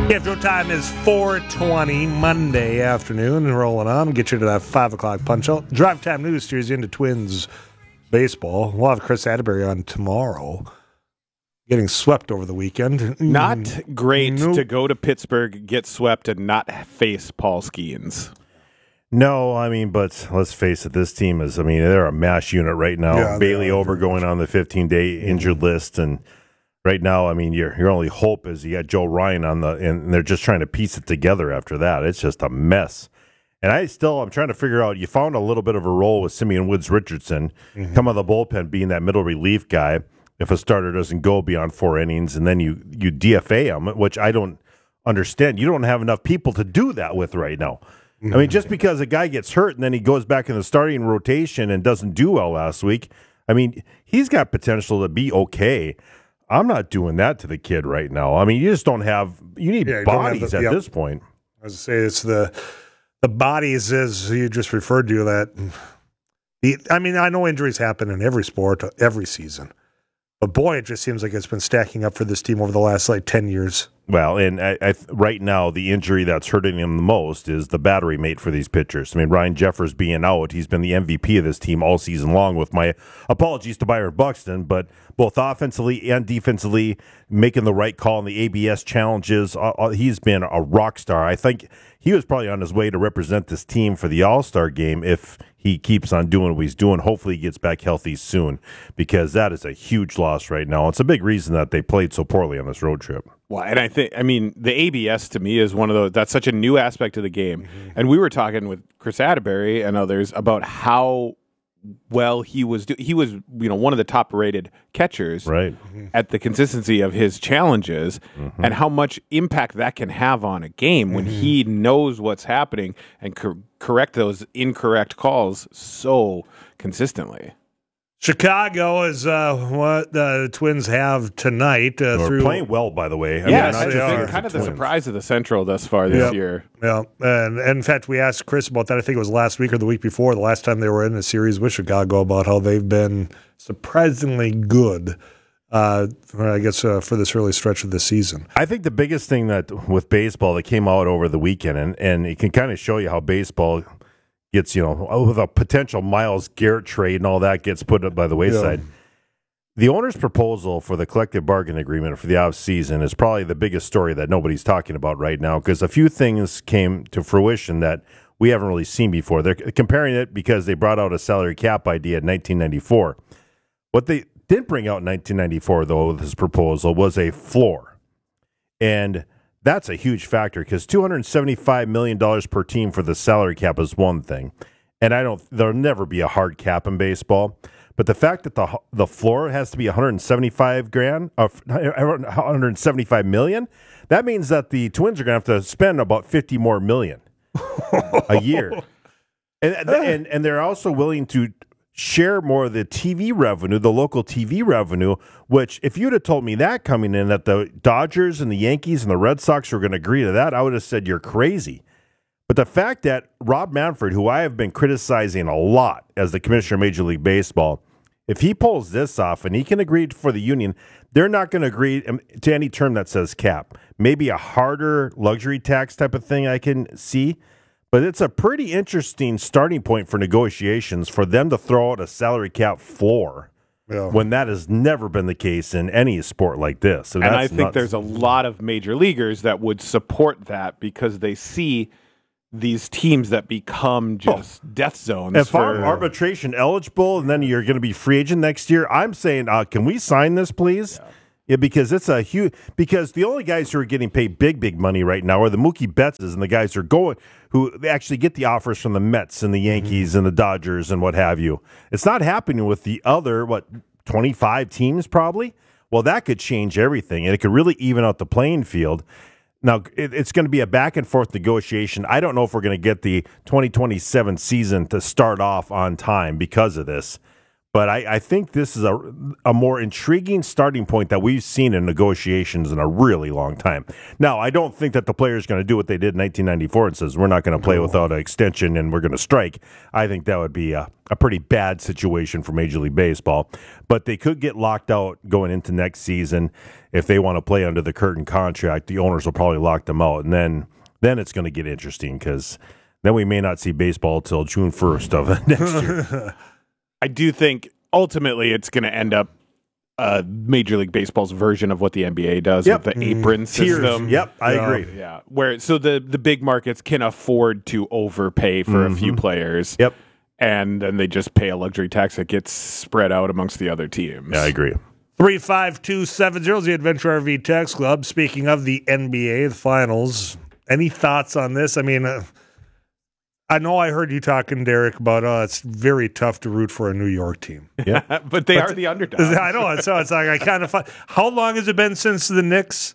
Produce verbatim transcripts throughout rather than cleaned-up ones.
Yeah, drill time is four twenty Monday afternoon. Rolling on. Get you to that five o'clock punch out. Drive Time News steers into Twins baseball. We'll have Chris Atterbury on tomorrow. Getting swept over the weekend. Not great Nope. to go to Pittsburgh, get swept, and not face Paul Skeens. No, I mean, but let's face it, this team is, I mean, they're a mash unit right now. Yeah, Bailey they are. Ober going on the fifteen-day injured list, and right now, I mean, your your only hope is you got Joe Ryan on the, and they're just trying to piece it together after that. It's just a mess. And I still, I'm trying to figure out, you found a little bit of a role with Simeon Woods Richardson, mm-hmm. come out of the bullpen being that middle relief guy if a starter doesn't go beyond four innings, and then you, you D F A him, which I don't understand. You don't have enough people to do that with right now. I mean, just because a guy gets hurt and then he goes back in the starting rotation and doesn't do well last week, I mean, he's got potential to be okay. I'm not doing that to the kid right now. I mean, you just don't have – you need Yeah, you don't have bodies the- at yep. this point. As I say, it's the the bodies, as you just referred to, that the, I mean, I know injuries happen in every sport, every season. But boy, it just seems like it's been stacking up for this team over the last like ten years. Well, and I, I, right now, the injury that's hurting him the most is the battery mate for these pitchers. I mean, Ryan Jeffers being out, he's been the M V P of this team all season long, with my apologies to Byron Buxton, but both offensively and defensively, making the right call in the A B S challenges. Uh, he's been a rock star. I think he was probably on his way to represent this team for the All-Star game if he keeps on doing what he's doing. Hopefully he gets back healthy soon, because that is a huge loss right now. It's a big reason that they played so poorly on this road trip. Well, and I think, I mean, the A B S to me is one of those, that's such a new aspect of the game. Mm-hmm. And we were talking with Chris Atterbury and others about how well he was doing. He was, you know, one of the top rated catchers right. mm-hmm. at the consistency of his challenges, mm-hmm. and how much impact that can have on a game when mm-hmm. he knows what's happening and cor- correct those incorrect calls so consistently. Chicago is uh, what the Twins have tonight. Uh, They're through playing well, by the way. I yes, mean, they are. Kind of the surprise of the Central thus far this yep. year. Yeah, and, and in fact, we asked Chris about that. I think it was last week or the week before, the last time they were in a series with Chicago, about how they've been surprisingly good. Uh, I guess uh, for this early stretch of the season. I think the biggest thing that with baseball that came out over the weekend, and, and it can kind of show you how baseball gets, you know, with a potential Myles Garrett trade and all that gets put up by the wayside. Yeah. The owner's proposal for the collective bargaining agreement for the off season is probably the biggest story that nobody's talking about right now, because a few things came to fruition that we haven't really seen before. They're comparing it because they brought out a salary cap idea in nineteen ninety-four. What they didn't bring out in nineteen ninety-four, though, with this proposal was a floor. And that's a huge factor, because two hundred seventy-five million dollars per team for the salary cap is one thing. And I don't, there'll never be a hard cap in baseball. But the fact that the the floor has to be one hundred seventy-five grand, uh, one hundred seventy-five million, that means that the Twins are going to have to spend about fifty more million a year. And, and and they're also willing to share more of the T V revenue, the local T V revenue, which if you'd have told me that coming in, that the Dodgers and the Yankees and the Red Sox were going to agree to that, I would have said you're crazy. But the fact that Rob Manfred, who I have been criticizing a lot as the commissioner of Major League Baseball, if he pulls this off and he can agree for the union, they're not going to agree to any term that says cap. Maybe a harder luxury tax type of thing I can see. But it's a pretty interesting starting point for negotiations for them to throw out a salary cap floor yeah. when that has never been the case in any sport like this. So and I that's think nuts. There's a lot of major leaguers that would support that, because they see these teams that become just oh. death zones. If for I'm arbitration eligible and then you're going to be free agent next year, I'm saying, uh, can we sign this, please? Yeah. Yeah, because it's a huge. Because the only guys who are getting paid big, big money right now are the Mookie Bettses and the guys who are going, who actually get the offers from the Mets and the Yankees mm-hmm. and the Dodgers and what have you. It's not happening with the other what twenty-five teams probably. Well, that could change everything, and it could really even out the playing field. Now, it, it's going to be a back and forth negotiation. I don't know if we're going to get the twenty twenty-seven season to start off on time because of this. But I, I think this is a, a more intriguing starting point that we've seen in negotiations in a really long time. Now, I don't think that the player's going to do what they did in nineteen ninety-four and says, we're not going to play no. without an extension and we're going to strike. I think that would be a, a pretty bad situation for Major League Baseball. But they could get locked out going into next season. If they want to play under the current contract, the owners will probably lock them out. And then, then it's going to get interesting because then we may not see baseball till June first of next year. I do think ultimately it's going to end up uh, Major League Baseball's version of what the N B A does yep. with the apron mm, system. Tiers. Yep, I yeah. agree. Yeah, where so the, the big markets can afford to overpay for mm-hmm. a few players. Yep, and then they just pay a luxury tax that gets spread out amongst the other teams. Yeah, I agree. three five two seven zero is the Adventure R V Text Club. Speaking of the N B A, the finals, any thoughts on this? I mean, uh, I know I heard you talking, Derek, about uh, it's very tough to root for a New York team. Yeah, but they but, are the underdogs. I know. So it's like I kind of. How long has it been since the Knicks?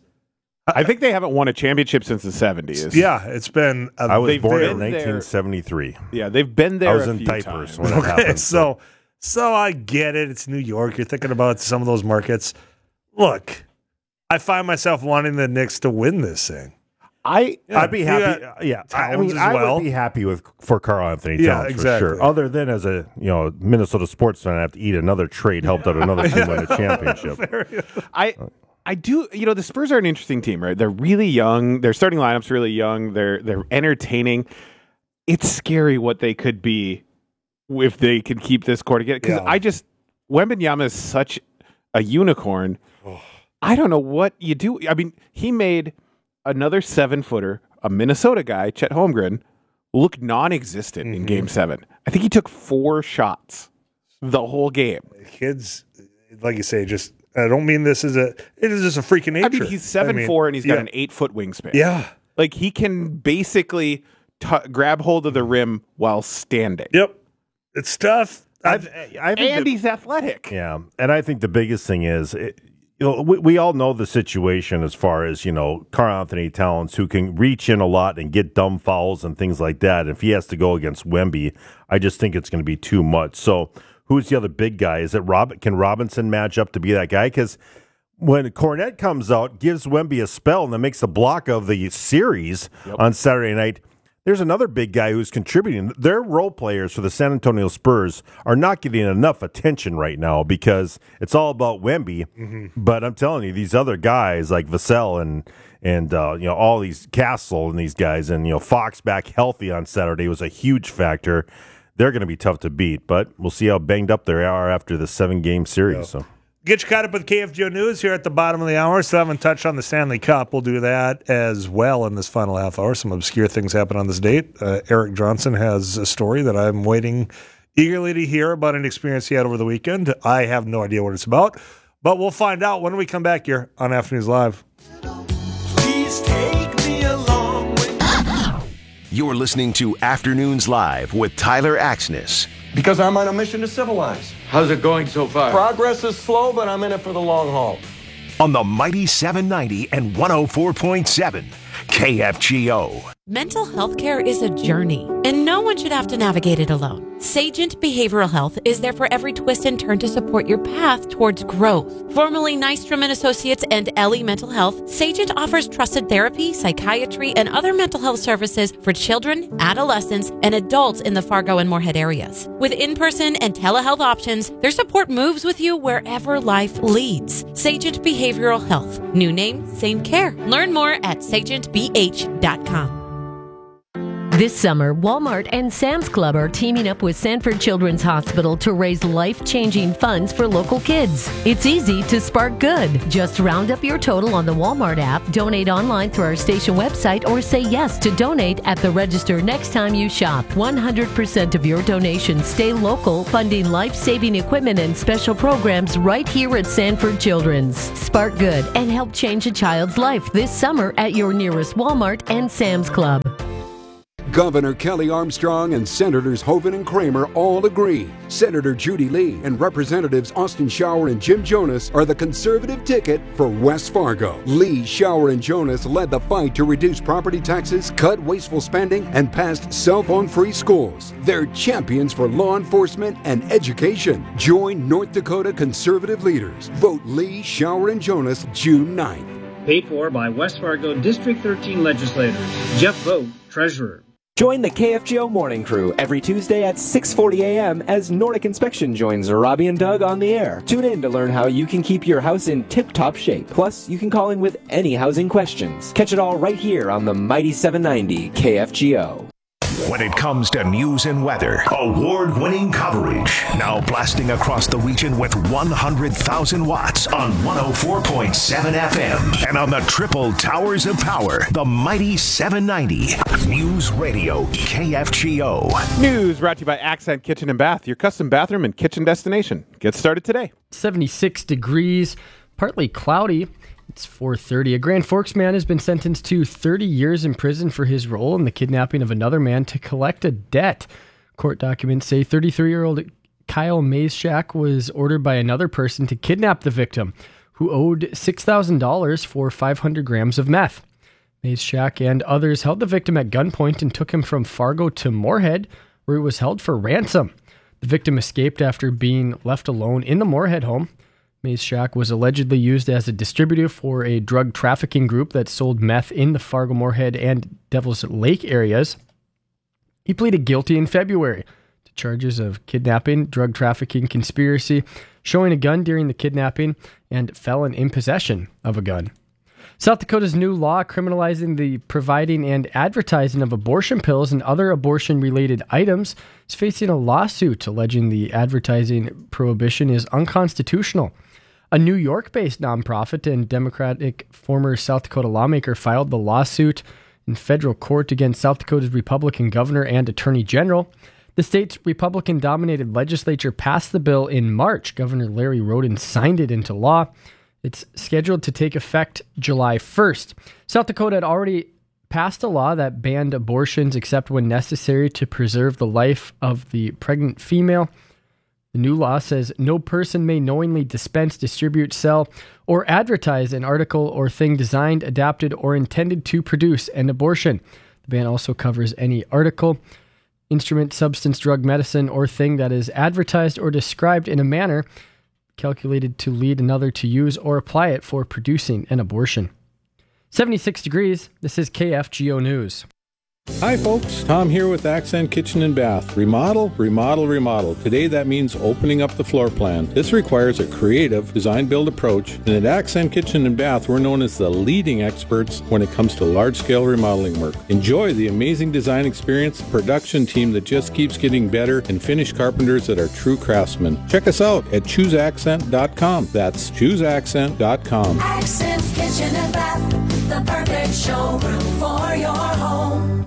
I think they haven't won a championship since the seventies. Yeah, it's been. A, I was born in nineteen seventy-three. Yeah, they've been there. I was a in few diapers times. when it okay, happened. So, so I get it. It's New York. You're thinking about some of those markets. Look, I find myself wanting the Knicks to win this thing. I yeah, I'd be happy. Uh, yeah, I mean, I well. would be happy with for Karl Anthony Towns yeah, exactly. for sure. Other than as a you know Minnesota sports fan, I have to eat another trade helped out another team win a championship. I I do. You know, the Spurs are an interesting team, right? They're really young. Their starting lineup's really young. They're they're entertaining. It's scary what they could be if they can keep this core together. Because yeah. I just Wembanyama is such a unicorn. Oh. I don't know what you do. I mean, he made another seven-footer, a Minnesota guy, Chet Holmgren, look non-existent mm-hmm. in Game Seven. I think he took four shots the whole game. Kids, like you say, just I don't mean this as a it is just a freaking nature. I mean, he's seven I mean, four and he's got yeah. an eight-foot wingspan. Yeah, like he can basically t- grab hold of the rim while standing. Yep, it's tough. I've, I think and the, he's athletic. Yeah, and I think the biggest thing is. It, You know, we, we all know the situation as far as, you know, Karl Anthony Towns, who can reach in a lot and get dumb fouls and things like that. If he has to go against Wemby, I just think it's going to be too much. So who's the other big guy? Is it Rob? Can Robinson match up to be that guy? Because when Cornette comes out, gives Wemby a spell, and then makes a block of the series yep. on Saturday night, there's another big guy who's contributing. Their role players for the San Antonio Spurs are not getting enough attention right now because it's all about Wemby. Mm-hmm. But I'm telling you, these other guys like Vassell and and uh, you know all these Castle and these guys and you know Fox back healthy on Saturday was a huge factor. They're going to be tough to beat, but we'll see how banged up they are after the seven game series. Yeah. So. Get you caught up with K F G O News here at the bottom of the hour. Still haven't touched on the Stanley Cup. We'll do that as well in this final half hour. Some obscure things happen on this date. Uh, Eric Johnson has a story that I'm waiting eagerly to hear about an experience he had over the weekend. I have no idea what it's about, but we'll find out when we come back here on Afternoons Live. Please take me along with You're listening to Afternoons Live with Tyler Axness. Because I'm on a mission to civilize. How's it going so far? Progress is slow, but I'm in it for the long haul. On the mighty seven ninety and one oh four point seven, K F G O. Mental health care is a journey, and no one should have to navigate it alone. Sagent Behavioral Health is there for every twist and turn to support your path towards growth. Formerly Nystrom and Associates and Ellie Mental Health, Sagent offers trusted therapy, psychiatry, and other mental health services for children, adolescents, and adults in the Fargo and Moorhead areas. With in-person and telehealth options, their support moves with you wherever life leads. Sagent Behavioral Health. New name, same care. Learn more at sagent b h dot com. This summer, Walmart and Sam's Club are teaming up with Sanford Children's Hospital to raise life-changing funds for local kids. It's easy to spark good. Just round up your total on the Walmart app, donate online through our station website, or say yes to donate at the register next time you shop. one hundred percent of your donations stay local, funding life-saving equipment and special programs right here at Sanford Children's. Spark good and help change a child's life this summer at your nearest Walmart and Sam's Club. Governor Kelly Armstrong and Senators Hoeven and Kramer all agree. Senator Judy Lee and Representatives Austin Shower and Jim Jonas are the conservative ticket for West Fargo. Lee, Shower, and Jonas led the fight to reduce property taxes, cut wasteful spending, and passed cell phone-free schools. They're champions for law enforcement and education. Join North Dakota conservative leaders. Vote Lee, Shower, and Jonas June ninth. Paid for by West Fargo District thirteen legislators. Jeff Vogt, Treasurer. Join the K F G O Morning Crew every Tuesday at six forty a.m. as Nordic Inspection joins Robbie and Doug on the air. Tune in to learn how you can keep your house in tip-top shape. Plus, you can call in with any housing questions. Catch it all right here on the Mighty seven ninety K F G O. When it comes to news and weather, award-winning coverage. Now blasting across the region with one hundred thousand watts on one oh four point seven F M. And on the triple towers of power, the Mighty seven ninety News Radio K F G O. News brought to you by Accent Kitchen and Bath, your custom bathroom and kitchen destination. Get started today. seventy-six degrees, partly cloudy. It's four thirty. A Grand Forks man has been sentenced to thirty years in prison for his role in the kidnapping of another man to collect a debt. Court documents say thirty-three-year-old Kyle Mazeshak was ordered by another person to kidnap the victim, who owed six thousand dollars for five hundred grams of meth. Mazeshak and others held the victim at gunpoint and took him from Fargo to Moorhead, where he was held for ransom. The victim escaped after being left alone in the Moorhead home. Mazeshak was allegedly used as a distributor for a drug trafficking group that sold meth in the Fargo, Moorhead, and Devil's Lake areas. He pleaded guilty in February to charges of kidnapping, drug trafficking, conspiracy, showing a gun during the kidnapping, and felon in possession of a gun. South Dakota's new law criminalizing the providing and advertising of abortion pills and other abortion-related items is facing a lawsuit alleging the advertising prohibition is unconstitutional. A New York-based nonprofit and Democratic former South Dakota lawmaker filed the lawsuit in federal court against South Dakota's Republican governor and attorney general. The state's Republican-dominated legislature passed the bill in March. Governor Larry Roden signed it into law. It's scheduled to take effect July first. South Dakota had already passed a law that banned abortions except when necessary to preserve the life of the pregnant female. The new law says no person may knowingly dispense, distribute, sell, or advertise an article or thing designed, adapted, or intended to produce an abortion. The ban also covers any article, instrument, substance, drug, medicine, or thing that is advertised or described in a manner calculated to lead another to use or apply it for producing an abortion. seventy-six degrees. This is K F G O News. Hi folks, Tom here with Accent Kitchen and Bath. Remodel, remodel, remodel. Today that means opening up the floor plan. This requires a creative design-build approach, and at Accent Kitchen and Bath we're known as the leading experts when it comes to large-scale remodeling work. Enjoy the amazing design experience, production team that just keeps getting better, and finished carpenters that are true craftsmen. Check us out at choose accent dot com. That's choose accent dot com. Accent Kitchen and Bath, the perfect showroom for your home.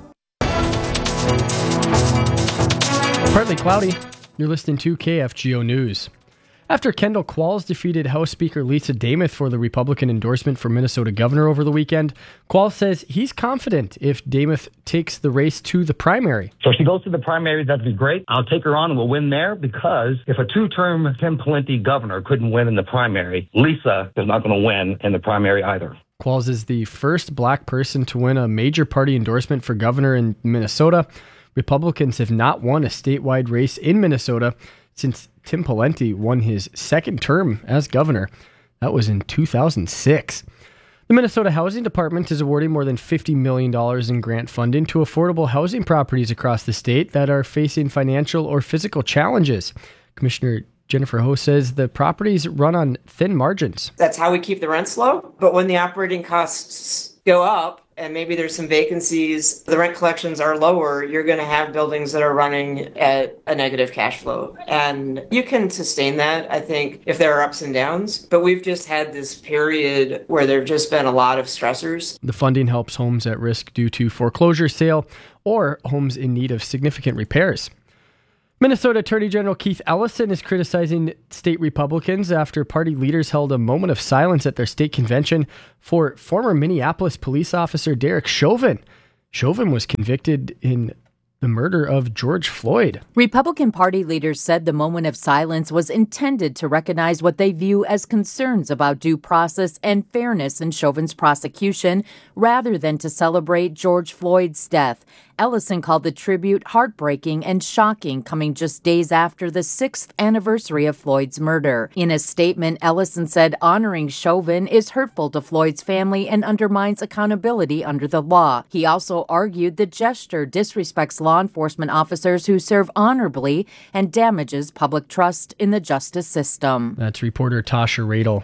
Partly cloudy. You're listening to K F G O News. After Kendall Qualls defeated House Speaker Lisa Demuth for the Republican endorsement for Minnesota governor over the weekend, Qualls says he's confident if Demuth takes the race to the primary. So if she goes to the primary, that'd be great. I'll take her on and we'll win there, because if a two-term Tim Pawlenty governor couldn't win in the primary, Lisa is not going to win in the primary either. Qualls is the first black person to win a major party endorsement for governor in Minnesota. Republicans have not won a statewide race in Minnesota since Tim Pawlenty won his second term as governor. That was in two thousand six. The Minnesota Housing Department is awarding more than fifty million dollars in grant funding to affordable housing properties across the state that are facing financial or physical challenges. Commissioner Jennifer Ho says the properties run on thin margins. That's how we keep the rents low. But when the operating costs go up and maybe there's some vacancies, the rent collections are lower, you're going to have buildings that are running at a negative cash flow. And you can sustain that, I think, if there are ups and downs. But we've just had this period where there have just been a lot of stressors. The funding helps homes at risk due to foreclosure sale or homes in need of significant repairs. Minnesota Attorney General Keith Ellison is criticizing state Republicans after party leaders held a moment of silence at their state convention for former Minneapolis police officer Derek Chauvin. Chauvin was convicted in the murder of George Floyd. Republican Party leaders said the moment of silence was intended to recognize what they view as concerns about due process and fairness in Chauvin's prosecution, rather than to celebrate George Floyd's death. Ellison called the tribute heartbreaking and shocking, coming just days after the sixth anniversary of Floyd's murder. In a statement, Ellison said honoring Chauvin is hurtful to Floyd's family and undermines accountability under the law. He also argued the gesture disrespects law enforcement officers who serve honorably and damages public trust in the justice system. That's reporter Tasha Radel.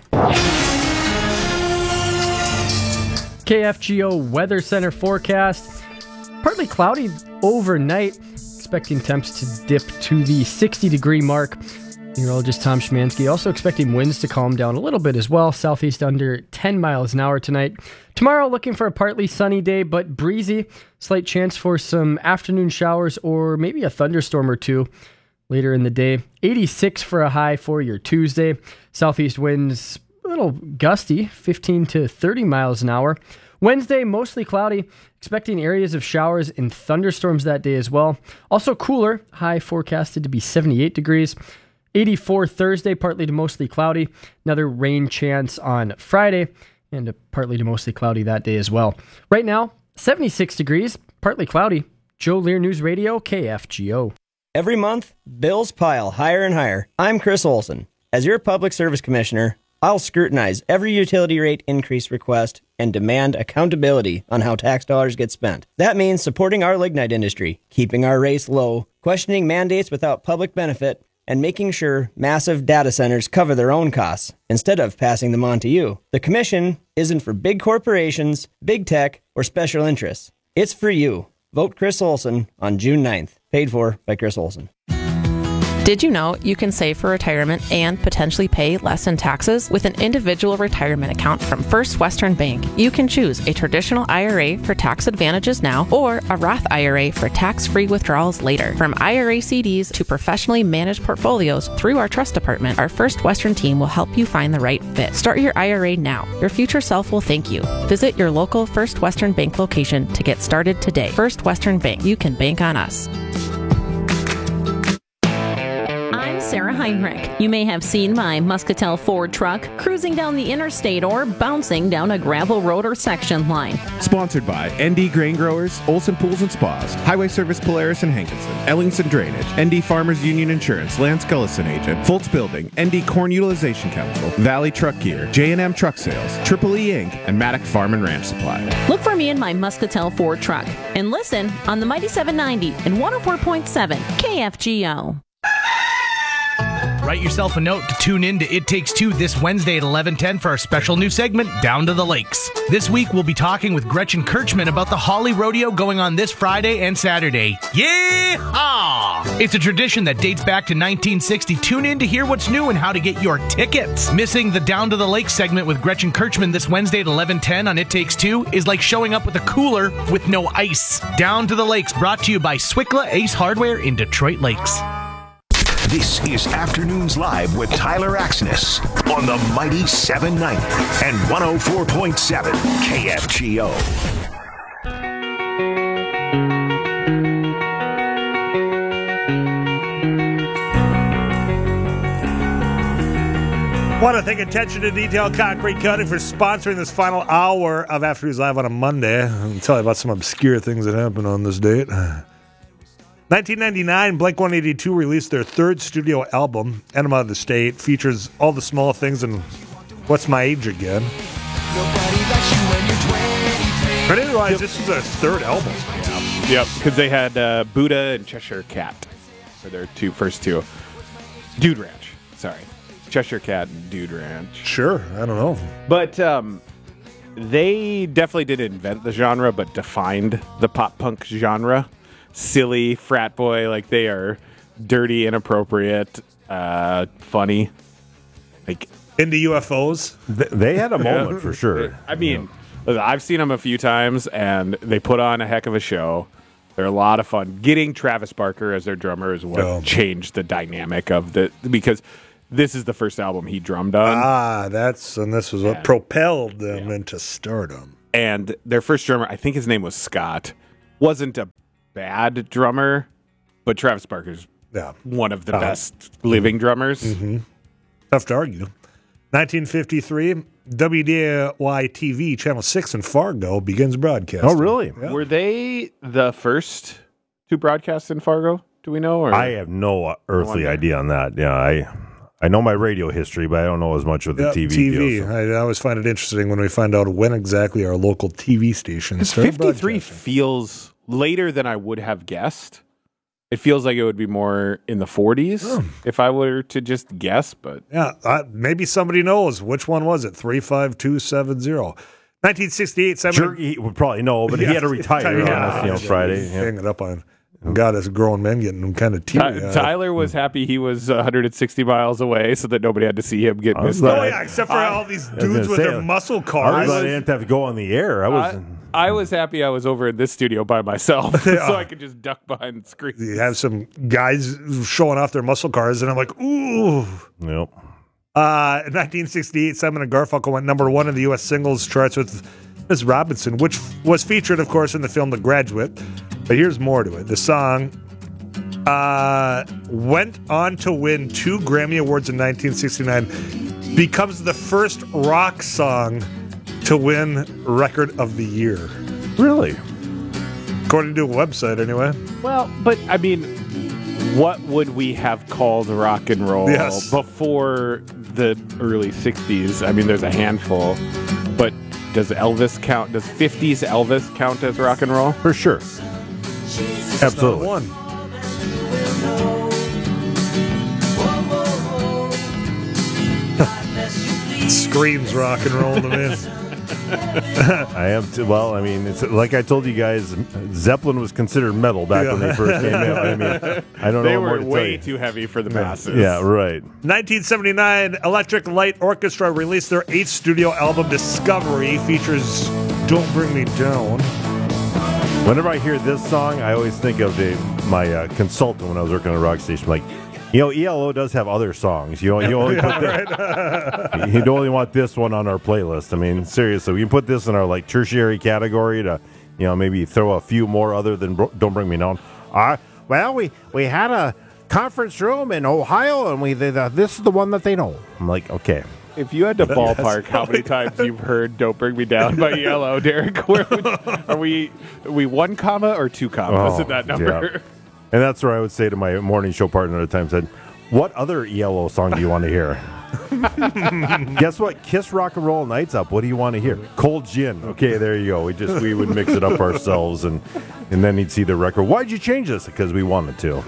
K F G O Weather Center forecast. Partly cloudy overnight, expecting temps to dip to the sixty degree mark. Meteorologist Tom Szymanski also expecting winds to calm down a little bit as well, southeast under ten miles an hour tonight. Tomorrow looking for a partly sunny day but breezy, slight chance for some afternoon showers or maybe a thunderstorm or two later in the day. eighty-six for a high for your Tuesday. Southeast winds a little gusty, fifteen to thirty miles an hour. Wednesday, mostly cloudy, expecting areas of showers and thunderstorms that day as well. Also cooler, high forecasted to be seventy-eight degrees. eighty-four Thursday, partly to mostly cloudy. Another rain chance on Friday, and a partly to mostly cloudy that day as well. Right now, seventy-six degrees, partly cloudy. Joe Lear News Radio, K F G O. Every month, bills pile higher and higher. I'm Chris Olson. As your Public Service Commissioner, I'll scrutinize every utility rate increase request and demand accountability on how tax dollars get spent. That means supporting our lignite industry, keeping our rates low, questioning mandates without public benefit, and making sure massive data centers cover their own costs instead of passing them on to you. The Commission isn't for big corporations, big tech, or special interests. It's for you. Vote Chris Olson on June ninth. Paid for by Chris Olson. Did you know you can save for retirement and potentially pay less in taxes with an individual retirement account from First Western Bank? You can choose a traditional I R A for tax advantages now or a Roth I R A for tax-free withdrawals later. From I R A C Ds to professionally managed portfolios through our trust department, our First Western team will help you find the right fit. Start your I R A now. Your future self will thank you. Visit your local First Western Bank location to get started today. First Western Bank. You can bank on us. Sarah Heinrich. You may have seen my Muscatel Ford truck cruising down the interstate or bouncing down a gravel road or section line. Sponsored by N D Grain Growers, Olson Pools and Spas, Highway Service Polaris and Hankinson, Ellingson Drainage, N D Farmers Union Insurance, Lance Gullison Agent, Foltz Building, N D Corn Utilization Council, Valley Truck Gear, J and M Truck Sales, Triple E Incorporated, and Maddock Farm and Ranch Supply. Look for me in my Muscatel Ford truck and listen on the Mighty seven ninety and one oh four point seven K F G O. Write yourself a note to tune in to It Takes Two this Wednesday at eleven ten for our special new segment, Down to the Lakes. This week, we'll be talking with Gretchen Kirchman about the Holly Rodeo going on this Friday and Saturday. Yeah! It's a tradition that dates back to nineteen sixty. Tune in to hear what's new and how to get your tickets. Missing the Down to the Lakes segment with Gretchen Kirchman this Wednesday at eleven ten on It Takes Two is like showing up with a cooler with no ice. Down to the Lakes, brought to you by Swickla Ace Hardware in Detroit Lakes. This is Afternoons Live with Tyler Axness on the Mighty seven ninety and one oh four point seven K F G O. Want to thank Attention to Detail Concrete Coating for sponsoring this final hour of Afternoons Live on a Monday. I'll tell you about some obscure things that happened on this date. nineteen ninety-nine, Blink one eighty-two released their third studio album, Enema of the State. Features all the small things and What's My Age Again. I didn't realize this was their third album. Yeah. Yep, because they had uh, Buddha and Cheshire Cat for their two first two. Dude Ranch, sorry. Cheshire Cat and Dude Ranch. Sure, I don't know. But um, they definitely didn't invent the genre, but defined the pop punk genre. Silly, frat boy, like they are dirty, inappropriate, uh, funny. Like into U F Os. They, they had a moment for sure. I mean, I've seen them a few times, and they put on a heck of a show. They're a lot of fun. Getting Travis Barker as their drummer is what oh. changed the dynamic of the because this is the first album he drummed on. Ah, that's and this was what yeah. propelled them yeah. into stardom. And their first drummer, I think his name was Scott. wasn't a bad drummer, but Travis Barker's yeah. one of the Uh, best living drummers. Mm-hmm. Tough to argue. nineteen fifty-three, W D Y T V, Channel six in Fargo begins broadcasting. Oh, really? Yeah. Were they the first to broadcast in Fargo? Do we know? Or? I have no earthly wonder. idea on that. Yeah, I I know my radio history, but I don't know as much with the Yeah, T V. T V. Deal, so. I, I always find it interesting when we find out when exactly our local T V station started fifty-three broadcasting. feels later than I would have guessed. It feels like it would be more in the forties Oh. if I were to just guess, but Yeah, uh, maybe somebody knows. Which one was it? three five two seven zero. nineteen sixty-eight, Simon. Jerky would probably know, but he had to retire Yeah. on this, you know, Friday. Yeah. Hang it up on. God, as grown men getting kind of teary. Ty- Tyler was happy he was one hundred sixty miles away so that nobody had to see him get missed. Oh, yeah, except for all these dudes with their muscle I was cars. glad I didn't have to go on the air. I was. I, I was happy I was over in this studio by myself so I could just duck behind the screen. You have some guys showing off their muscle cars, and I'm like, ooh. Nope. Uh, in nineteen sixty-eight, Simon and Garfunkel went number one in the U S singles charts with Miss Robinson, which was featured, of course, in the film The Graduate. But here's more to it. The song uh, went on to win two Grammy Awards in nineteen sixty-nine, becomes the first rock song to win Record of the Year. Really? According to a website, anyway. Well, but I mean, what would we have called rock and roll Yes. before the early sixties? I mean, there's a handful, but does Elvis count? Does fifties Elvis count as rock and roll? For sure. Absolutely. One. Screams rock and roll to me. I am too, well. I mean, it's like I told you guys, Zeppelin was considered metal back when they first came out. I mean, I don't They know more were to tell way you. too heavy for the masses. Yeah, right. nineteen seventy-nine, Electric Light Orchestra released their eighth studio album, Discovery, features Don't Bring Me Down. Whenever I hear this song, I always think of the, my uh, consultant when I was working at a rock station. Like, you know, E L O does have other songs. You know, you only put Yeah, this, you only want this one on our playlist. I mean, seriously, we can put this in our like tertiary category to, you know, maybe throw a few more other than Bro- Don't Bring Me Down. Uh, well, we we had a conference room in Ohio, and we they, uh, this is the one that they know. I'm like, okay. If you had to ballpark how many times you've heard "Don't Bring Me Down" by E L O, Derek, where would, are we? Are we one comma or two commas Oh, in that number? yeah. And that's where I would say to my morning show partner at the time, said, what other E L O song do you want to hear? Guess what? Kiss Rock and Roll Nights Up. What do you want to hear? Cold Gin. Okay, there you go. We just we would mix it up ourselves, and and then he'd see the record. Why'd you change this? Because we wanted to.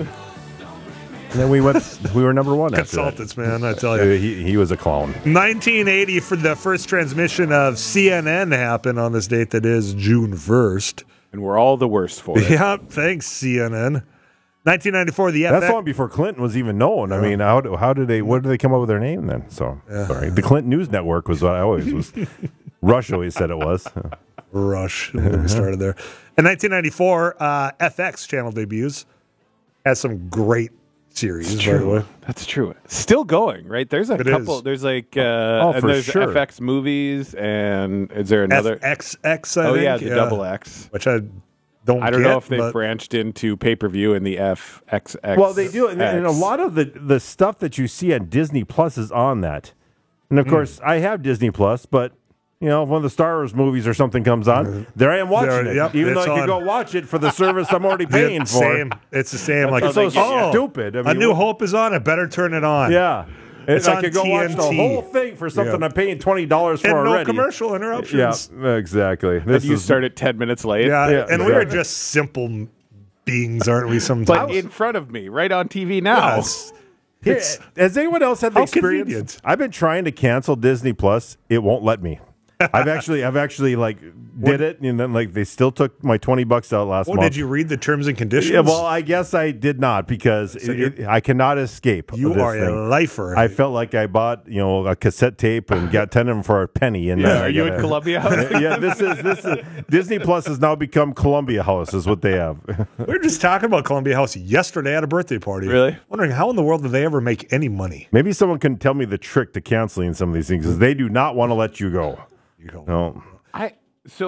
And then we went. We were number one after that. Consultants, man, I tell you. He, he was a clown. nineteen eighty, for the first transmission of C N N happened on this date that is June first. And we're all the worst for it. Yeah, thanks, C N N. nineteen ninety-four, the F X. That's long before Clinton was even known. I mean, how do- how did they? What did they come up with their name then? So sorry, the Clinton News Network was what I always was. Rush always said it was. Rush. We started there. In nineteen ninety-four, uh, F X channel debuts. Has some great series, It's by the true. way. That's true. Still going, right? There's a It couple. is. There's like, uh, Oh, and for there's sure. F X movies, and is there another? F X X, I oh think. yeah, the double X. Which I don't I don't get, know if they've but branched into pay per view in the F X X. Well, they do, and, and a lot of the the stuff that you see on Disney Plus is on that. And of Mm. course, I have Disney Plus, but you know, if one of the Star Wars movies or something comes on, there I am watching There- it, yep, even though it's I could on. go watch it for the service I'm already Yeah, paying for. same. It's the same. Like, It's so oh, stupid. I A mean, New what- Hope is on. I better turn it on. Yeah. It's I on could go watch the T N T. whole thing for something Yeah. I'm paying twenty dollars for And no already. commercial interruptions. Yeah, exactly. And This you is- start at ten minutes late. Yeah, Yeah, and we are exactly. just simple beings, aren't we? Sometimes. But in front of me, right on T V now. Yes. Here, It's- has anyone else had the How experience? convenient. I've been trying to cancel Disney Plus. It won't let me. I've actually, I've actually like did it, and then like they still took my twenty bucks out last Well, month. did you read the terms and conditions? Yeah, well, I guess I did not because it, it, I cannot escape. You this are thing. a lifer. I felt like I bought, you know, a cassette tape and got ten of them for a penny. And Yeah, then I are you gotta- in Columbia House? Yeah, this is this is Disney Plus has now become Columbia House, is what they have. we were just talking about Columbia House yesterday at a birthday party. Really? Wondering how in the world do they ever make any money? Maybe someone can tell me the trick to canceling some of these things, because they do not want to let you go. You go. No. I so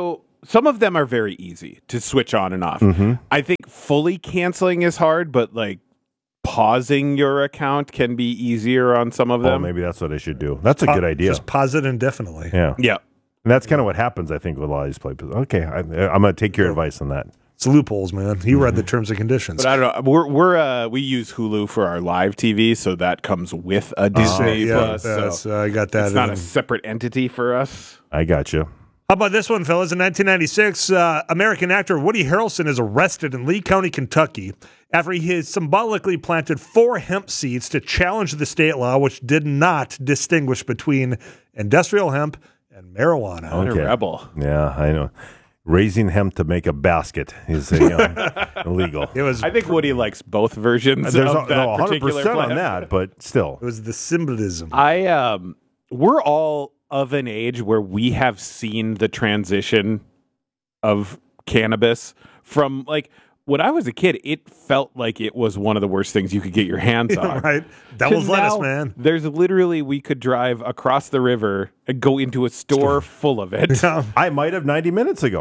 some of them are very easy to switch on and off. Mm-hmm. I think fully canceling is hard, but like pausing your account can be easier on some of them. Oh, maybe that's what I should do. That's a Pa- good idea. Just pause it indefinitely. Yeah. Yeah. And that's kind of what happens, I think, with a lot of these places. Okay, I, I'm going to take your advice on that. It's loopholes, man. You read the terms and conditions. But I don't know. We're we're uh, we use Hulu for our live T V, so that comes with a Disney yeah, Plus. that's- So uh, I got that It's not in. a separate entity for us. I got you. How about this one, fellas? In nineteen ninety-six, uh, American actor Woody Harrelson is arrested in Lee County, Kentucky, after he has symbolically planted four hemp seeds to challenge the state law, which did not distinguish between industrial hemp and marijuana. What a rebel. Yeah, I know. Raising hemp to make a basket is you know, illegal. It was. I think Woody likes both versions There's of a, that no, one hundred particular percent on plan. that, but still. It was the symbolism. I um, we're all of an age where we have seen the transition of cannabis from like when I was a kid, it felt like it was one of the worst things you could get your hands on. Right? That To was lettuce, now, man. There's literally we could drive across the river and go into a store full of it. I might have ninety minutes ago.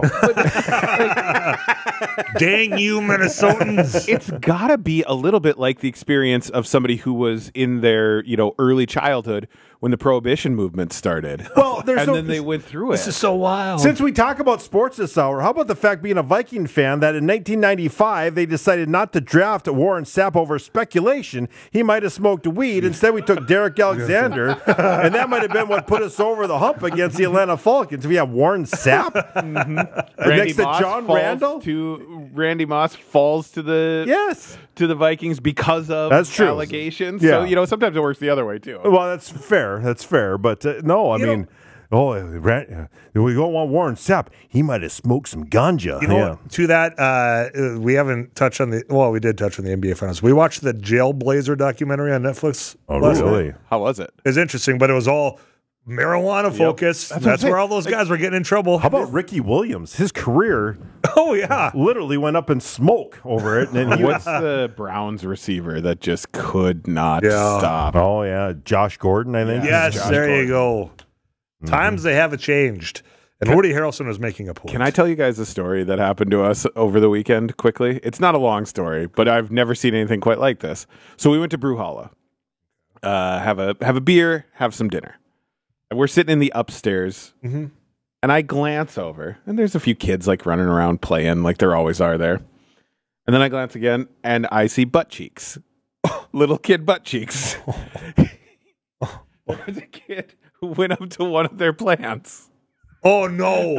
Dang you, Minnesotans. It's gotta be a little bit like the experience of somebody who was in their, you know, early childhood when the Prohibition movement started. Well, there's and no- then they went through it. This is so wild. Since we talk about sports this hour, how about the fact being a Viking fan that in nineteen ninety-five they decided not to draft Warren Sapp over speculation he might have smoked weed. Instead, we took Derek Alexander, and that might have been what put us over the hump against the Atlanta Falcons. We have Warren Sapp Mm-hmm. next to John falls Randall. To Randy Moss falls to the Yes. to the Vikings because of That's true. allegations. Yeah. So you know sometimes it works the other way too. Well, that's fair. That's fair. But uh, no, I You mean, oh, uh, Ran- uh, we don't want Warren Sapp. He might have smoked some ganja. You know, yeah. what? To that, uh, we haven't touched on the. Well, we did touch on the N B A Finals. We watched the Jailblazer documentary on Netflix. Oh, last really? night. How was it? It was interesting, but it was all marijuana focused. That's That's, what I'm where saying. all those guys were getting in trouble. How about Ricky Williams? His career Oh yeah, literally went up in smoke over it. And then he What's the Browns receiver that just could not Yeah. stop? Oh yeah, Josh Gordon. I think. yes, Josh there you Gordon. go. Times they have changed, and Woody Harrelson was making a point. Can I tell you guys a story that happened to us over the weekend quickly? It's not a long story, but I've never seen anything quite like this. So we went to Brew Hollow, uh, have a have a beer, have some dinner. And we're sitting in the upstairs, Mhm. and I glance over, and there's a few kids like running around playing, like there always are there. And then I glance again, and I see butt cheeks, little kid butt cheeks. There's a kid who went up to one of their plants. Oh no!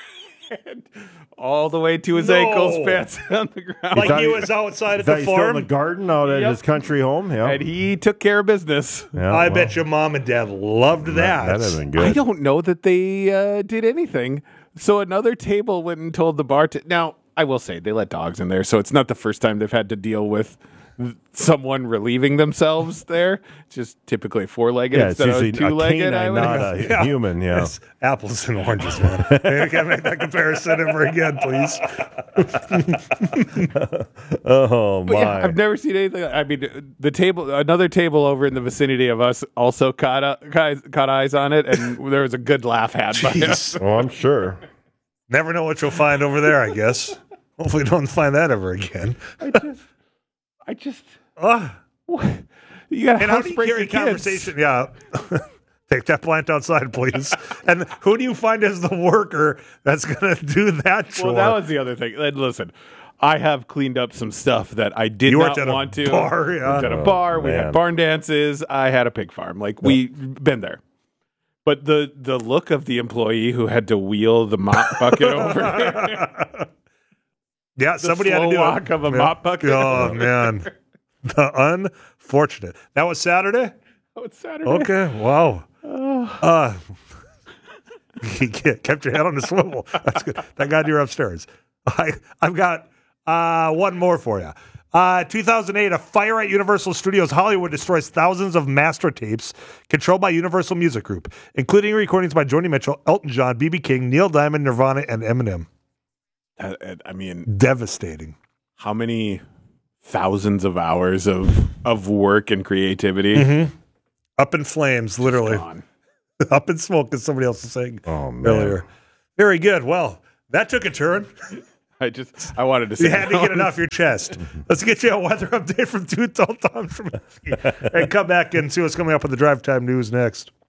And all the way to his No. ankles, pants on the ground. Like thought he he- was outside at Thought the he's still in farm. the garden out at Yep. his country home. Yeah, And he took care of business. Yeah, I well, bet your mom and dad loved that. that. That'd have been good. I don't know that they uh, did anything. So another table went and told the bartender. Now, I will say they let dogs in there, so it's not the first time they've had to deal with someone relieving themselves there. It's just typically four-legged Yeah, it's instead usually of a two-legged. canine, I would not guess. a Yeah. human. Yeah. It's apples and oranges, man. You can't make that comparison ever again, please. Oh But my! yeah, I've never seen anything. I mean, the table, another table over in the vicinity of us, also caught uh, caught, caught eyes on it, and there was a good laugh had by us. Jeez. Oh, I'm sure. Never know what you'll find over there, I guess. Hopefully, don't find that ever again. I just, I just, Ah. what? You got And how do you carry housebreaking kids. conversation? Yeah. Take that plant outside, please. And who do you find as the worker that's going to do that chore? Well, that was the other thing. And listen, I have cleaned up some stuff that I did You not worked at a want to. bar, yeah. Worked at a Oh, bar. We man. had barn dances. I had a pig farm. Like we been there. But the the look of the employee who had to wheel the mop bucket over. yeah, the somebody had to slow do walk it. of a Yeah. mop bucket. Oh, man. The unfortunate. That was Saturday? Oh, it's Saturday. Okay. Wow. Oh. Uh, you kept your head on the swivel. That's good. That got you upstairs. I, I've got uh, one more for you. Uh, two thousand eight, a fire at Universal Studios Hollywood destroys thousands of master tapes controlled by Universal Music Group, including recordings by Joni Mitchell, Elton John, B B King, Neil Diamond, Nirvana, and Eminem. I, I mean, Devastating. how many thousands of hours of of work and creativity? Mm-hmm. Up in flames, literally. Gone. Up in smoke, as somebody else was saying Oh man! earlier. Very good. Well, That took a turn. I just, I wanted to say You had to get it off your chest. Let's get you a weather update from Two Tall Tom Trubisky and come back and see what's coming up with the Drive Time News next.